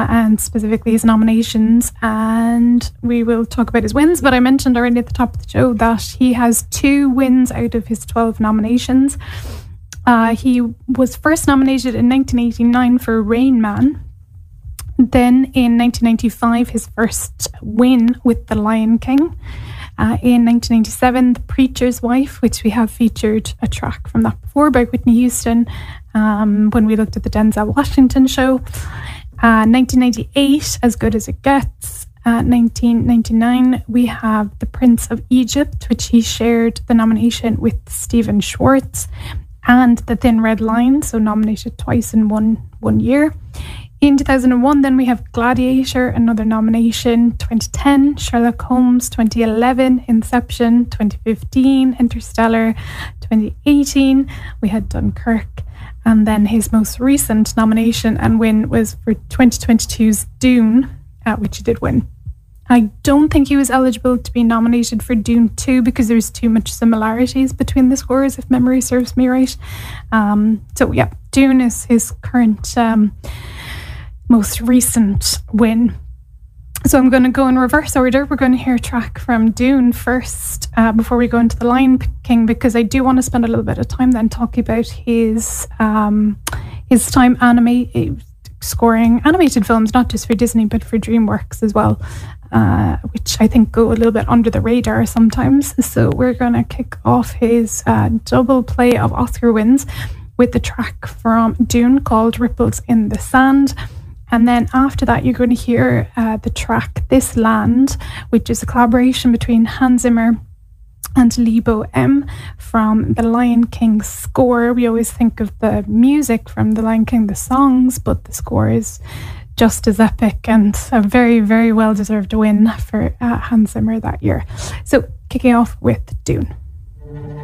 and specifically his nominations, and we will talk about his wins. But I mentioned already at the top of the show that he has 2 wins out of his 12 nominations. He was first nominated in 1989 for Rain Man. Then in 1995, his first win with The Lion King. In 1997, The Preacher's Wife, which we have featured a track from that before by Whitney Houston when we looked at the Denzel Washington show. 1998, As Good As It Gets. 1999, we have The Prince of Egypt, which he shared the nomination with Stephen Schwartz, and The Thin Red Line, so nominated twice in one year. In 2001, then we have Gladiator, another nomination. 2010, Sherlock Holmes. 2011, Inception. 2015, Interstellar. 2018, we had Dunkirk. And then his most recent nomination and win was for 2022's Dune, which he did win. I don't think he was eligible to be nominated for Dune 2 because there's too much similarities between the scores, if memory serves me right. So yeah, Dune is his current most recent win. So I'm going to go in reverse order. We're going to hear a track from Dune first before we go into The Lion King, because I do want to spend a little bit of time then talking about his time scoring animated films, not just for Disney but for DreamWorks as well, which I think go a little bit under the radar sometimes. So we're going to kick off his double play of Oscar wins with the track from Dune called Ripples in the Sand. And then after that, you're going to hear the track This Land, which is a collaboration between Hans Zimmer and Lebo M from The Lion King score. We always think of the music from The Lion King, the songs, but the score is just as epic and a very, very well-deserved win for Hans Zimmer that year. So kicking off with Dune.